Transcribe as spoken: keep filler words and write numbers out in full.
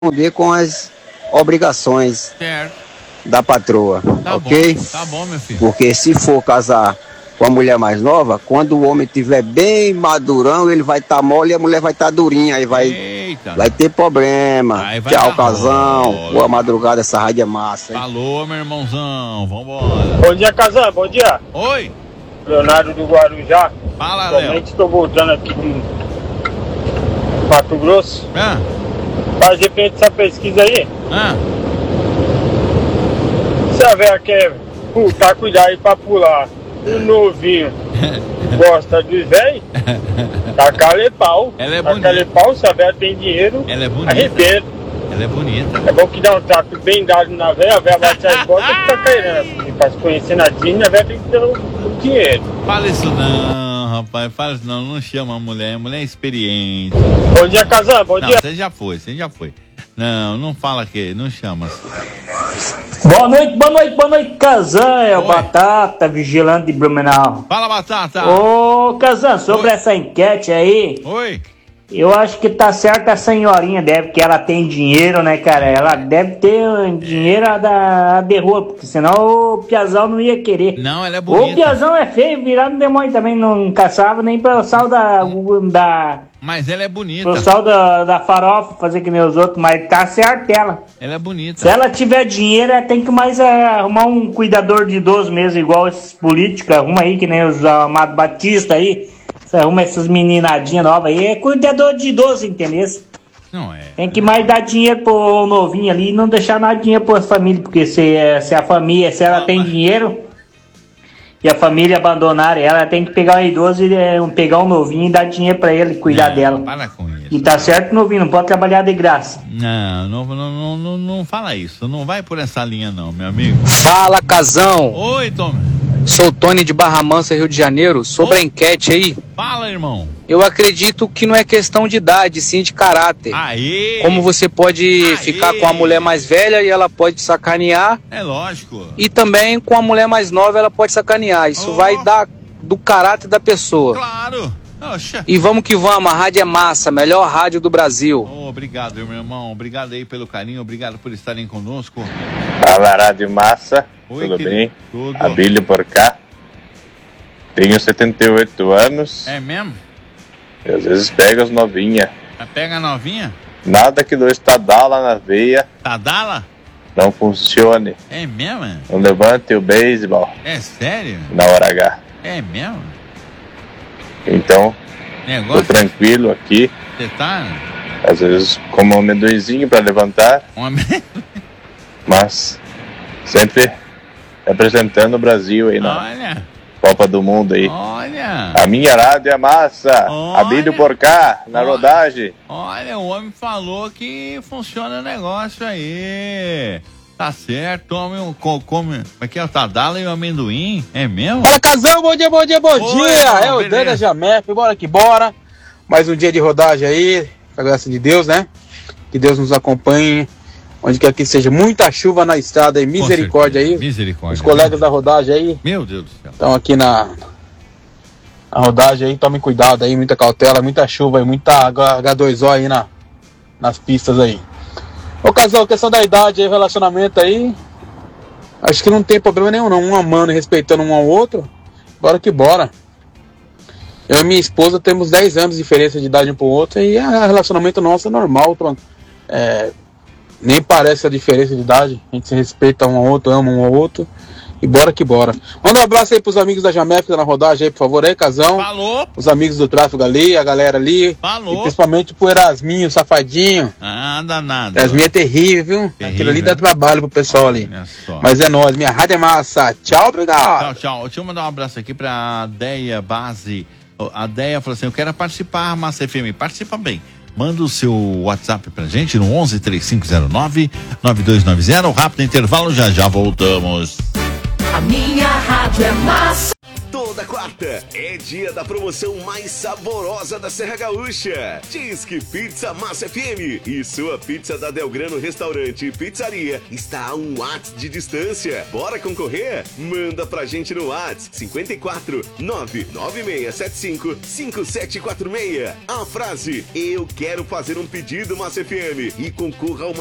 corresponder com as obrigações certo. da patroa, Tá ok? bom, tá bom, meu filho. Porque se for casar com a mulher mais nova, quando o homem tiver bem madurão, ele vai estar tá mole e a mulher vai estar tá durinha, aí vai, Eita. vai ter problema. Aí vai Tchau, dar casão. rola. Boa madrugada, essa rádio é massa, hein? Falou, meu irmãozão, vambora. Bom dia, Casão, bom dia. Oi, Leonardo do Guarujá. fala, Léo. Atualmente estou voltando aqui de Mato Grosso. Ah, Fazer frente essa pesquisa aí. ah, Se a velha quer putar, cuidar aí pra pular. O novinho gosta dos velhos, taca-lhe pau. Ela é Taca-lhe bonita. pau, se a velha tem dinheiro, Ela é bonita. arrebenta. Ela é bonita. É bom que dá um taco bem dado na velha, a velha bate as botas e fica caindo. E pra se conhecer na Disney, a velha tem que ter o, o dinheiro. Fala isso não, rapaz. Fala isso não. Não chama a mulher. A mulher é experiente. Bom dia, Casão, bom Não, dia. você já foi, você já foi. Não, não fala que, não chama. Boa noite, boa noite, boa noite, Kazan, é o Oi. Batata, vigilante de Blumenau. Fala, Batata. Ô, Kazan, sobre Oi. essa enquete aí, Oi. eu acho que tá certo a senhorinha, deve, que ela tem dinheiro, né, cara? Ela deve ter um dinheiro a da, a de rua, porque senão o Piazão não ia querer. Não, ela é O bonita. Piazão é feio, virado demônio também, não caçava nem pelo sal da... da Mas ela é bonita. pelo sal da, da farofa, fazer que nem os outros, mas tá certo ela. Ela é Se bonita. ela tiver dinheiro, ela tem que mais é, arrumar um cuidador de idoso mesmo, igual esses políticos, arruma aí, que nem os Amado Batista aí, você arruma essas meninadinhas novas aí, é cuidador de idoso, entendeu? Não é. Tem que mais dar dinheiro pro novinho ali e não deixar nada de dinheiro pra família, porque se, se a família, se ela tem dinheiro e a família abandonar ela, ela tem que pegar um idoso e é, um- pegar um novinho e dar dinheiro pra ele cuidar Não, dela. Para com isso. E tá certo, novinho, não pode trabalhar de graça. Não, não, não, não, não, não fala isso. Não vai por essa linha não, meu amigo. Fala, Casão. Oi, Tom. Sou o Tony de Barra Mansa, Rio de Janeiro. Sobre a enquete aí, Fala, irmão. eu acredito que não é questão de idade, sim de caráter. Aê. Como você pode Aê. ficar com a mulher mais velha e ela pode te sacanear, É lógico. e também com a mulher mais nova ela pode sacanear. Isso Oh. vai dar do caráter da pessoa. Claro. Oxa. E vamos que vamos, a rádio é massa, melhor rádio do Brasil. Oh, obrigado, meu irmão. Obrigado aí pelo carinho. Obrigado por estarem conosco. Fala, Rádio Massa, Oi, tudo querido. bem? Tudo. Abílio por cá. Tenho setenta e oito anos É mesmo? e às vezes pego as novinhas. Pega a novinha? Nada que dois tadala na veia Tadala? não funcione. É mesmo? Não levante o beisebol É sério? na hora H. É mesmo? Então, tô Negócio. tranquilo aqui. Você tá? Às vezes como um amendoinzinho para levantar, Homem. mas sempre representando o Brasil aí na Olha. Copa do Mundo aí. Olha. A minha rádio é massa. Olha. Abílio por cá, na Olha. rodagem. Olha, o homem falou que funciona o negócio aí. Tá certo, tome um. co- Come. Aqui é o Tadala e o amendoim. É mesmo? Fala, Casão, bom dia, bom dia, bom Oi, dia! irmão, É o beleza. Dan da Jamep, bora que bora! Mais um dia de rodagem aí, com a graça de Deus, né? Que Deus nos acompanhe, onde quer que seja. Muita chuva na estrada aí, Com misericórdia certeza. aí. Misericórdia. Os colegas da rodagem aí Meu Deus do céu. estão aqui na, na rodagem aí, tomem cuidado aí, muita cautela, muita chuva aí, muita H dois O aí na, nas pistas aí. Ô Casão, questão da idade aí, relacionamento aí, acho que não tem problema nenhum não, um amando e respeitando um ao outro, bora que bora. Eu e minha esposa temos dez anos de diferença de idade um pro outro e o relacionamento nosso é normal, pronto. É, nem parece a diferença de idade, a gente se respeita um ao outro, ama um ao outro e bora que bora. Manda um abraço aí pros amigos da Jamep que tá na rodagem aí, por favor, aí, Casão. Falou. Os amigos do tráfego ali, a galera ali. Falou. E principalmente pro Erasminho, safadinho. Ah, danado. Erasminho é terrível, viu? Terrível. Aquilo ali dá trabalho pro pessoal ali. Olha só. Mas é nóis, minha rádio é massa. Tchau, obrigado. Tchau, tchau. Deixa eu mandar um abraço aqui pra Deia Base. A Deia falou assim: eu quero participar, Massa F M. Participa bem. Manda o seu WhatsApp pra gente no onze, três cinco zero nove, nove dois nove zero. Rápido intervalo, já já voltamos. A minha rádio é massa. Toda Nesta quarta é dia da promoção mais saborosa da Serra Gaúcha. Disque Pizza Massa F M e sua pizza da Delgrano Restaurante e Pizzaria está a um WhatsApp de distância. Bora concorrer? Manda pra gente no WhatsApp cinquenta e quatro, nove nove seis sete cinco, cinco sete quatro seis. A frase: eu quero fazer um pedido Massa F M e concorra a uma